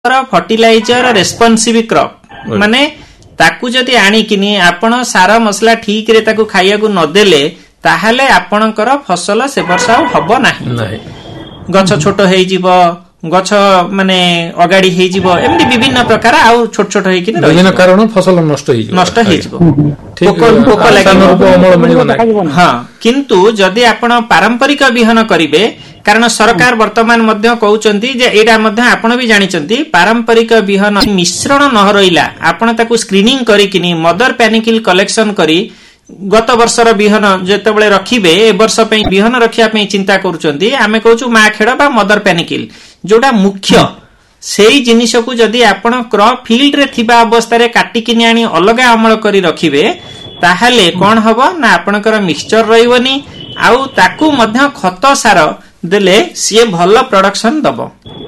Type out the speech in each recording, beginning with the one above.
fertiliser responsive crop माने ताकू जदि आनिकिनी आपण सारा मसला ठीक रे ताकू खाइया को न देले ताहले आपणकर फसल से वर्ष हबो नाही गछ छोट हेई जीवो गछ माने अगाड़ी हेई जीवो एमती विभिन्न प्रकार आउ छोट छोट हेई कि विभिन्न कारण फसल नष्ट हेई जीवो पोक लागे हां किंतु जदि आपण पारंपरिक बिहन करिवे कारण सरकार वर्तमान मध्य कहउचंती जे एडा मध्य आपण भी जानिचंती पारंपरिक बिहन मिश्रण न रहिला आपण ताकू स्क्रीनिंग करिकिनी मदर पैनिकल कलेक्शन करी गत वर्षर बिहन जेतेबेले रखिबे ए वर्ष पे बिहन रखिया पे चिंता करूचंती आमे कहउचु मा खेड़ बा मदर पैनिकल जोडा मुख्य सेही जिनिस को जदि आपण क्रॉप फील्ड रे थिबा अवस्था रे काटिकिनी आनी अलगा अमल करी रखिबे ताहाले कोन हबो ना आपणकर मिक्सचर रहिवनी आउ ताकू मध्य खत सार देले सीए भल प्रोडक्शन दबो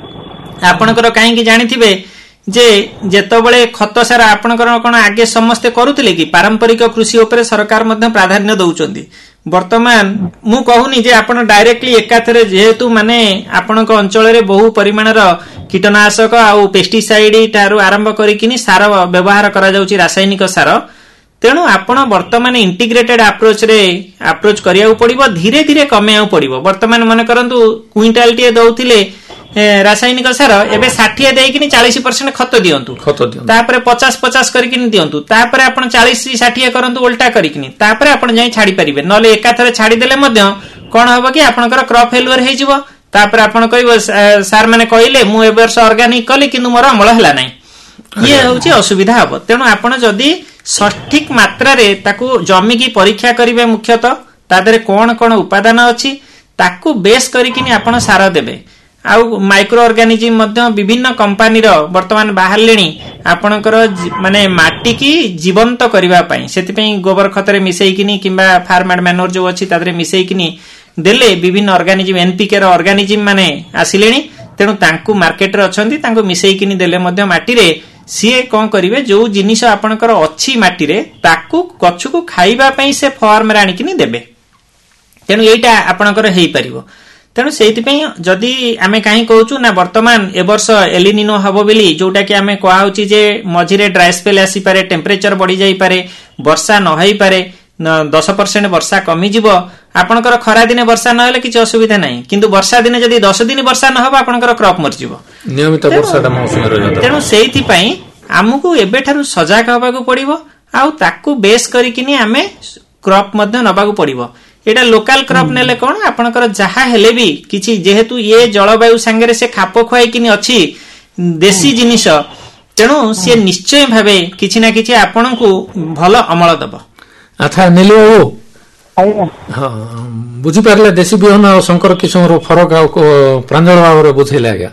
आपणकर काहे कि जानिथिबे जे जेतबेले खत सार आपणकर कोन आगे समस्त करूतिले कि पारंपरिक कृषि ऊपर सरकार मध्य प्राधान्य दउचंदी वर्तमान मु कहूनी जे आपण डायरेक्टली एकाथरे जेहेतु माने आपणक अंचल रे बहु परिमाणर कीटनाशक आउ पेस्टिसाइड तारु आरंभ करिकिनी सार व्यवहार करा जाउची रासायनिक सार तेणु आपण वर्तमान इंटीग्रेटेड अप्रोच करिया पड़िबो धीरे धीरे कमेया पड़िबो वर्तमान मन करंतु क्विंटाल टी दउथिले रासायनिक सार एबे 60 देइकिनी 40% खत दियंतु तापरे 50-50 करिकिनी दियंतु तापरे आपण 40-60 करंतु उल्टा करिकिनी तापरे आपण जाई छाडी परिबे नले एकाथरे छाडी देले मध्य कोन होबो कि आपणकर क्रॉप फेल्युअर हे जिवो तापरे आपण कहइबो सार माने कहिले मु ए वर्ष ऑर्गेनिक कली किंतु मोर अमल हला नै ये होची असुविधा हबो तेणु आपण जदी सठिक मात्रा रे ताकू जमी की परीक्षा करिवे मुख्यतः तादरे कोन कोन उपादान अछि ताकू बेस करिकिनी आपण सार देबे आउ माइक्रो ऑर्गेनिज्म मध्य विभिन्न कंपनी रो वर्तमान बाहरलेनी आपणकर माने माटी की जीवंत करिवा पई सेति पई गोबर खतरे मिसेइकिनी किबा फार्म एंड मैन्योर जो अछि तादरे मिसेइकिनी देले विभिन्न ऑर्गेनिज्म एनपीके रो ऑर्गेनिज्म माने आसिलेनी तेणु तांकू मार्केट रे अछंती तांकू मिसेइकिनी देले मध्य माटी रे सीए कौन करिवे जो जिनिस आपणकर अछि माटी रे ताकू गछु को खाइबा पई से फार्म रे आनिकिनी देबे तेणु एटा आपणकर हेई परिबो तेणु सेति पई जदी आमे काहे कहउचु ना वर्तमान ए वर्ष एलिनिनो हबो बेली जोटा कि आमे कहउची जे मझिरे ड्राई स्पेल आसी पारे टेम्परेचर बढ़ी जाई पारे वर्षा न होई पारे 10% वर्षा कमी जिवो आपणकर खरा दिने वर्षा न हेले किछ असुविधा नाही किंतु वर्षा दिने जदी 10 दिन वर्षा न होबा आपणकर क्रॉप मर जिवो नियमित वर्षाटा मौसम रे जाता तेणु सेति पई हमकु एबेठारु सजाग होबाकू पड़िबो आउ ताकू बेस करिकिनी आमे क्रॉप मध्य नबाकू पड़िबो एटा लोकल क्रॉप नेले कोन आपणकर जहा हेले भी किछि जेहेतु ये जलवायु संगे से खाप खुआई किनी अछि देसी जिनिस तेणु से निश्चय भाबे किछि ना किछि आपणकू भलो अमल दबो अच्छा नेले ओ हां बुझि परले देसी बिहन और शंकर किशोर रो फरक आ प्रांजल भाव रे बुझैले आज्ञा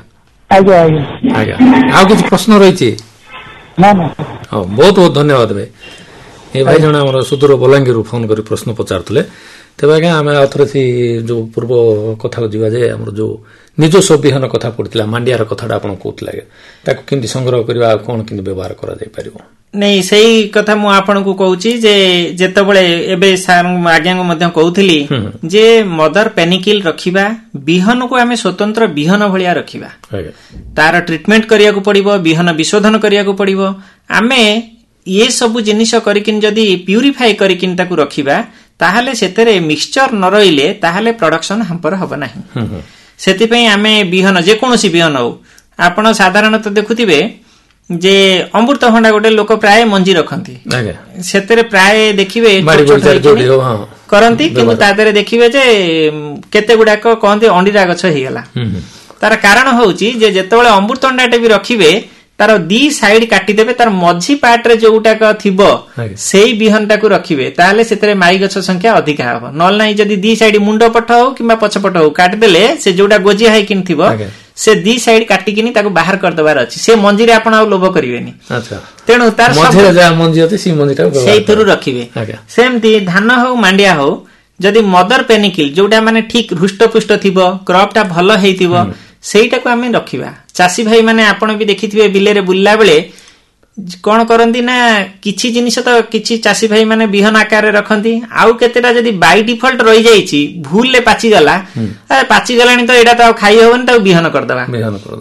आ किछि प्रश्न रहिछि ना हां बहुत बहुत धन्यवाद भाई ए भाई जणा हमर सुदूर बलांगीर फोन करी प्रश्न पचारतले तेबे आज्ञा हमें आथरे थी जो पूर्व कथा जीवा जे हमर जो निजस्व बिहन कथा पड़तिला मांडियार कथाडा आपण कोत लागे ताको किंती संग्रह करबा कोन किंती व्यवहार करा जाय परिबो नहीं सही कथा मु आपण को कहूची जे जेतेबेले एबे सार आज्ञा को मध्य कहउथिली जे मदर पेनिकल रखिबा बिहन को हमें स्वतंत्र बिहन भलिया रखिबा तार ट्रीटमेंट करिया को पड़िबो बिहन विशोधन करिया को पड़िबो आमे ये सब जिनिस करिकिन जदी प्यूरिफाई करिकिन ताकू रखिबा ताहाले सेतरे मिक्सचर न रहिले ताहाले प्रोडक्शन हमपर हबो नाही सेति पई आमे बिहन जे कोनोसी बिहन हो आपण साधारणतः देखुथिबे जे अमृतभंडा गोटे लोक प्राय मंजी रखंती सेतरे प्राय देखिबे करंती किंतु तादरे देखिबे जे केते गुडा को कहंती अंडीरा गछ हे गेला तार कारण होउची जे जेतेबेले अमृतभंडाटे भी रखिबे तार दी साइड काटी देबे तार मझी पार्ट रे जोटा का थिबो सेही बिहनटा को रखिबे ताले सेतरे माई गछ संख्या अधिक हबो नल नाही जदी दी साइड मुंडो पठ हो किबा पछ पठ हो काट देले से जोटा गोजी हाई किन थिबो से दी साइड काटी किनी ताको बाहर कर दबार अछि से मंजी रे आपण आ लोभ करिवेनी अच्छा तेणु तार मंजी रे जा मंजी होते सी मंजीटा सेही थरु रखिबे सेमती धान हो मांडिया हो जदी मदर पेनिकल जोटा माने ठीक हृष्ट पुष्ट थिबो क्रॉपटा भलो हेइथिबो सेहीटा को हमें रखिबा चासी भाई माने आपण भी देखिथिबे बिले रे बुल्ला बेले कोन करंती ना किछि जिनिस तो किछि चासी भाई माने बिहन आकार रे रखंती आउ केतेटा जदी बाय डिफॉल्ट रहि जाईछि भूल ले पाची गला पाची गलानी तो एडा तो खाई होबन तो बिहन कर दबा